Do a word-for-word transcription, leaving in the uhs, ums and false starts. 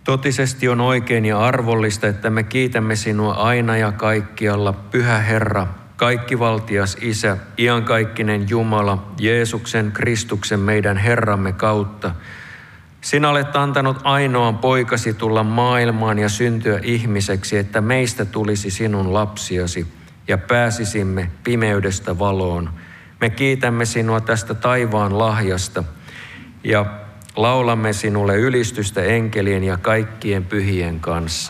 Totisesti on oikein ja arvollista, että me kiitämme sinua aina ja kaikkialla, Pyhä Herra, kaikkivaltias Isä, iankaikkinen Jumala, Jeesuksen Kristuksen meidän Herramme kautta. Sinä olet antanut ainoan poikasi tulla maailmaan ja syntyä ihmiseksi, että meistä tulisi sinun lapsiasi ja pääsisimme pimeydestä valoon. Me kiitämme sinua tästä taivaan lahjasta ja laulamme sinulle ylistystä enkelien ja kaikkien pyhien kanssa.